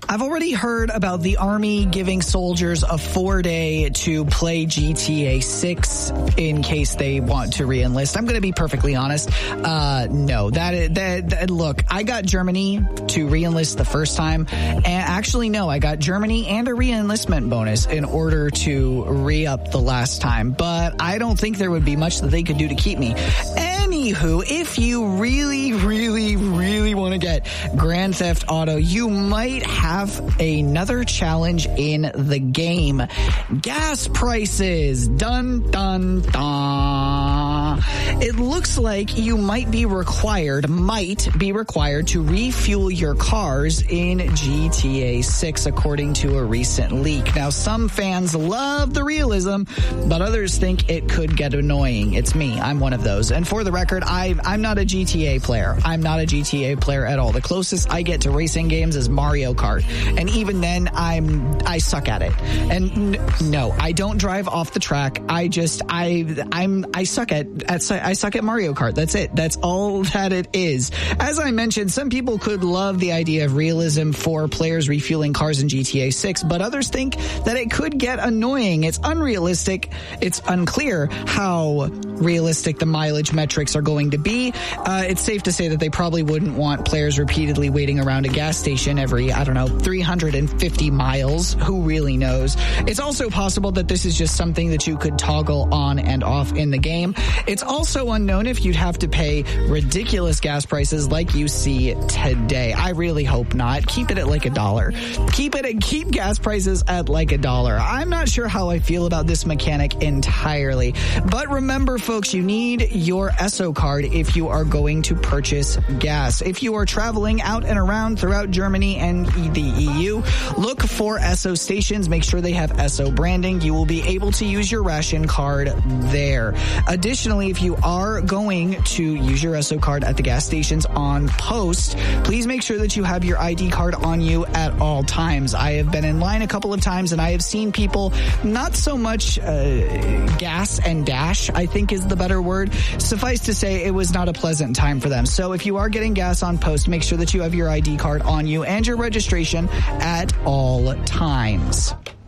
I've already heard about the Army giving soldiers a 4-day to play GTA 6 in case they want to re-enlist. I'm going to be perfectly honest. No, look, I got Germany to re-enlist the first time. And actually, no, I got Germany and a re-enlistment bonus in order to re-up the last time. But I don't think there would be much that they could do to keep me. Anywho, if you really, really, really want to get Grand Theft Auto, you might have another challenge in the game. Gas prices. Dun, dun, dun. It looks like you might be required to refuel your cars in GTA 6, according to a recent leak. Now, some fans love the realism, but others think it could get annoying. It's me. I'm one of those. And for the record, I'm not a GTA player. I'm not a GTA player at all. The closest I get to racing games is Mario Kart. And even then, I suck at it. And no, I don't drive off the track. I suck at Mario Kart. That's it. That's all that it is. As I mentioned, some people could love the idea of realism for players refueling cars in GTA 6, but others think that it could get annoying. It's unrealistic. It's unclear how realistic the mileage metrics are going to be. It's safe to say that they probably wouldn't want players repeatedly waiting around a gas station every, 350 miles. Who really knows? It's also possible that this is just something that you could toggle on and off in the game. It's also unknown if you'd have to pay ridiculous gas prices like you see today. I really hope not. Keep it at like $1. Keep gas prices at like $1. I'm not sure how I feel about this mechanic entirely. But remember, folks, you need your ESSO card if you are going to purchase gas. If you are traveling out and around throughout Germany and the EU, look for ESSO stations. Make sure they have ESSO branding. You will be able to use your ration card there. Additionally, if you are going to use your ESSO card at the gas stations on post, please make sure that you have your ID card on you at all times. I have been in line a couple of times and I have seen people not so much gas and dash, I think is the better word. Suffice to say, it was not a pleasant time for them. So if you are getting gas on post, make sure that you have your ID card on you and your registration at all times.